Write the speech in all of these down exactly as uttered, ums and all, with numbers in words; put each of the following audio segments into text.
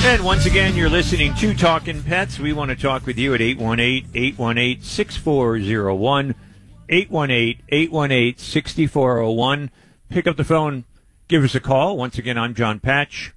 And once again, you're listening to Talking Pets. We want to talk with you at eight one eight, eight one eight, six four zero one, eight one eight, eight one eight, six four zero one. Pick up the phone, give us a call. Once again, I'm John Patch.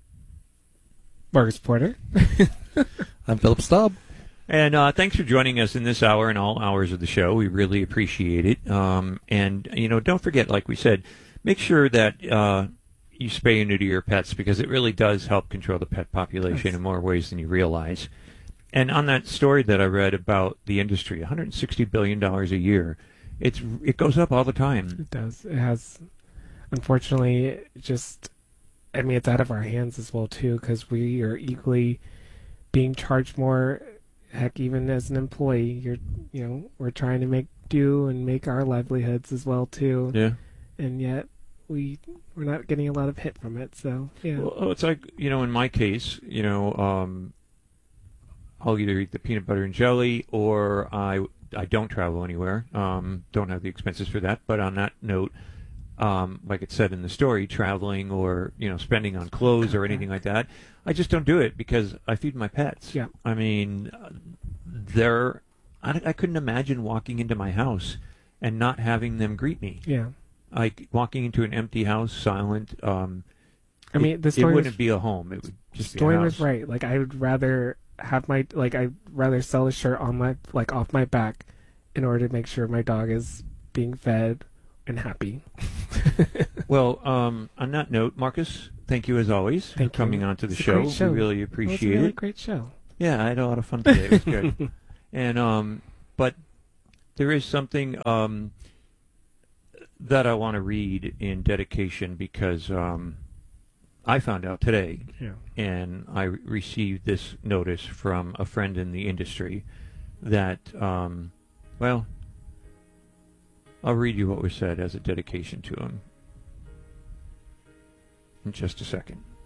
Marcus Porter. I'm Philip Staub. And uh, thanks for joining us in this hour and all hours of the show. We really appreciate it. Um, and, you know, don't forget, like we said, make sure that uh, you spay and neuter your pets, because it really does help control the pet population in more ways than you realize. And on that story that I read about the industry, one hundred sixty billion dollars a year, it's it goes up all the time. It does. It has, unfortunately, it just, I mean, it's out of our hands as well, too, because we are equally being charged more. Heck, even as an employee, you're, you know, we're trying to make do and make our livelihoods as well, too. Yeah. And yet, we, we're not getting a lot of hit from it, so, yeah. Well, it's like, you know, in my case, you know, um, I'll either eat the peanut butter and jelly, or I, I don't travel anywhere, um, don't have the expenses for that. But on that note, um, like it said in the story, traveling or, you know, spending on clothes or anything like that, I just don't do it because I feed my pets. Yeah. I mean, they're, I, I couldn't imagine walking into my house and not having them greet me. Yeah. Like walking into an empty house, silent. Um, I mean, it, the story it wouldn't was, be a home. It would just the story be a was house. right. Like, I would rather have my, like, I'd rather sell a shirt on my, like, off my back in order to make sure my dog is being fed and happy. Well, um, on that note, Marcus, thank you as always Thank for coming you. on to the It's a show. great show. We really It was a appreciate really it. great show. Yeah, I had a lot of fun today. It was good. And um, but there is something um, that I want to read in dedication, because um, I found out today, Yeah. and I re- received this notice from a friend in the industry that, um, well, I'll read you what was said as a dedication to him in just a second.